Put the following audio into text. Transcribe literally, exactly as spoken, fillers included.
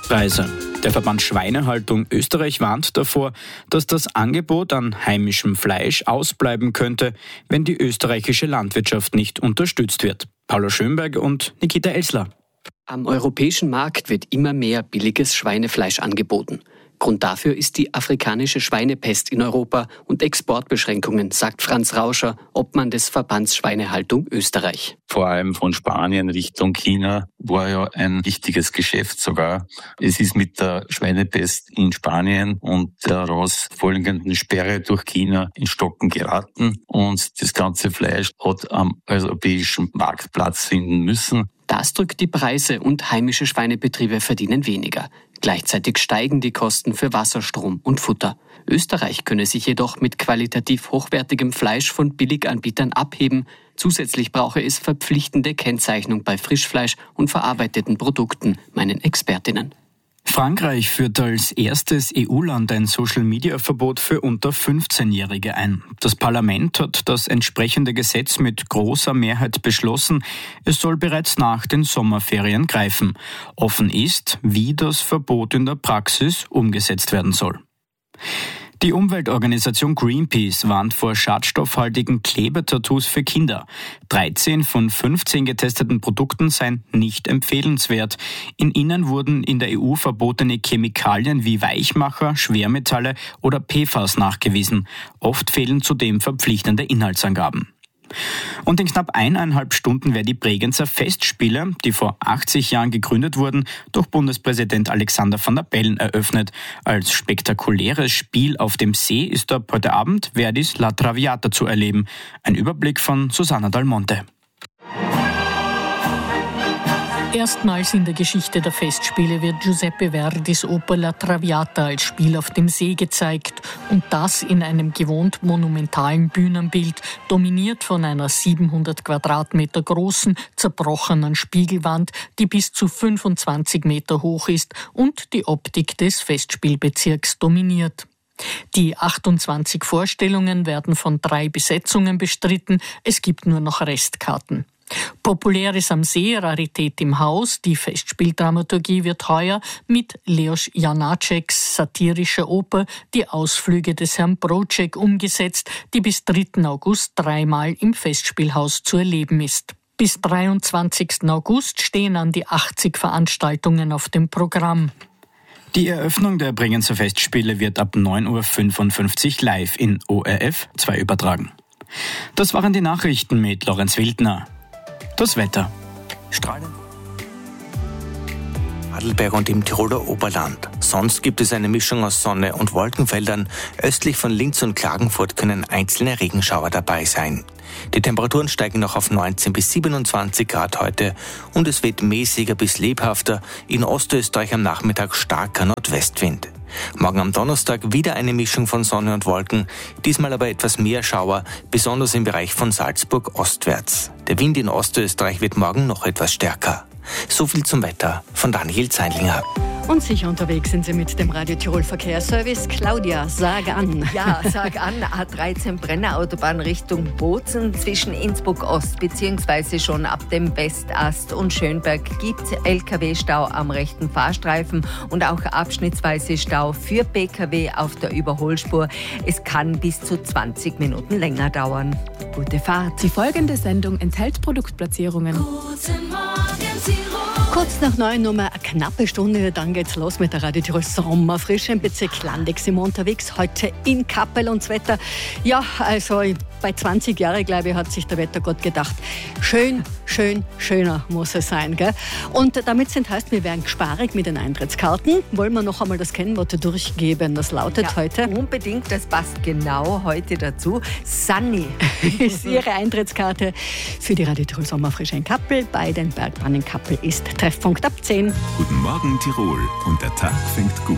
Preise. Der Verband Schweinehaltung Österreich warnt davor, dass das Angebot an heimischem Fleisch ausbleiben könnte, wenn die österreichische Landwirtschaft nicht unterstützt wird. Paula Schönberg und Nikita Elsler. Am europäischen Markt wird immer mehr billiges Schweinefleisch angeboten. Grund dafür ist die afrikanische Schweinepest in Europa und Exportbeschränkungen, sagt Franz Rauscher, Obmann des Verbands Schweinehaltung Österreich. Vor allem von Spanien Richtung China war ja ein wichtiges Geschäft sogar. Es ist mit der Schweinepest in Spanien und der daraus folgenden Sperre durch China in Stocken geraten und das ganze Fleisch hat am europäischen Markt Platz finden müssen. Das drückt die Preise und heimische Schweinebetriebe verdienen weniger. Gleichzeitig steigen die Kosten für Wasserstrom und Futter. Österreich könne sich jedoch mit qualitativ hochwertigem Fleisch von Billiganbietern abheben. Zusätzlich brauche es verpflichtende Kennzeichnung bei Frischfleisch und verarbeiteten Produkten, meinen Expertinnen. Frankreich führt als erstes E U-Land ein Social-Media-Verbot für unter fünfzehnjährige ein. Das Parlament hat das entsprechende Gesetz mit großer Mehrheit beschlossen. Es soll bereits nach den Sommerferien greifen. Offen ist, wie das Verbot in der Praxis umgesetzt werden soll. Die Umweltorganisation Greenpeace warnt vor schadstoffhaltigen Klebetattoos für Kinder. dreizehn von fünfzehn getesteten Produkten seien nicht empfehlenswert. In ihnen wurden in der E U verbotene Chemikalien wie Weichmacher, Schwermetalle oder P F A S nachgewiesen. Oft fehlen zudem verpflichtende Inhaltsangaben. Und in knapp eineinhalb Stunden werden die Bregenzer Festspiele, die vor achtzig Jahren gegründet wurden, durch Bundespräsident Alexander Van der Bellen eröffnet. Als spektakuläres Spiel auf dem See ist ab heute Abend Verdis La Traviata zu erleben. Ein Überblick von Susanna Dalmonte. Erstmals in der Geschichte der Festspiele wird Giuseppe Verdis Oper La Traviata als Spiel auf dem See gezeigt und das in einem gewohnt monumentalen Bühnenbild, dominiert von einer siebenhundert Quadratmeter großen, zerbrochenen Spiegelwand, die bis zu fünfundzwanzig Meter hoch ist und die Optik des Festspielbezirks dominiert. Die achtundzwanzig Vorstellungen werden von drei Besetzungen bestritten, es gibt nur noch Restkarten. Populäres am See, Rarität im Haus. Die Festspieldramaturgie wird heuer mit Leos Janáčeks satirischer Oper Die Ausflüge des Herrn Broček umgesetzt, die bis dritten August dreimal im Festspielhaus zu erleben ist. Bis dreiundzwanzigsten August stehen an die achtzig Veranstaltungen auf dem Programm. Die Eröffnung der Bregenzer Festspiele wird ab neun Uhr fünfundfünfzig live in O R F zwei übertragen. Das waren die Nachrichten mit Lorenz Wildner. Das Wetter. Strahlend. Adelberg und im Tiroler Oberland. Sonst gibt es eine Mischung aus Sonne und Wolkenfeldern. Östlich von Linz und Klagenfurt können einzelne Regenschauer dabei sein. Die Temperaturen steigen noch auf neunzehn bis siebenundzwanzig Grad heute und es weht mäßiger bis lebhafter, in Ostösterreich am Nachmittag starker Nordwestwind. Morgen am Donnerstag wieder eine Mischung von Sonne und Wolken, diesmal aber etwas mehr Schauer, besonders im Bereich von Salzburg ostwärts. Der Wind in Ostösterreich wird morgen noch etwas stärker. So viel zum Wetter von Daniel Zeindlinger. Und sicher unterwegs sind Sie mit dem Radio Tirol Verkehrsservice. Claudia, sag an. Ja, sag an, A dreizehn Brenner-Autobahn Richtung Bozen zwischen Innsbruck Ost bzw. schon ab dem Westast und Schönberg gibt L K W-Stau am rechten Fahrstreifen und auch abschnittsweise Stau für P K W auf der Überholspur. Es kann bis zu zwanzig Minuten länger dauern. Gute Fahrt. Die folgende Sendung enthält Produktplatzierungen. Guten Morgen, Tirol. Kurz nach neun, nur mal eine knappe Stunde, dann geht's los mit der Radio Tirol Sommerfrische im Bezirk Landeck sind wir unterwegs. Heute in Kappel und das Wetter, ja, also bei zwanzig Jahren, glaube ich, hat sich der Wettergott gedacht, schön, schön, schöner muss es sein, gell? Und damit sind heißt, wir werden sparig mit den Eintrittskarten. Wollen wir noch einmal das Kennwort durchgeben? Das lautet ja, heute... Unbedingt, das passt genau heute dazu. Sunny ist Ihre Eintrittskarte für die Radio Tirol Sommerfrische in Kappel. Bei den Bergbahnen in Kappel ist Treffpunkt ab zehn. Guten Morgen Tirol und der Tag fängt gut